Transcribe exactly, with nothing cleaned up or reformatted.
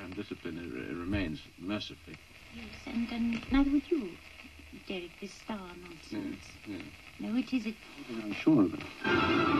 undisciplined it, it remains, mercifully. Yes, and, and neither would you, Derek, this star nonsense. Yes, yes. No, which is it? I'm sure of it.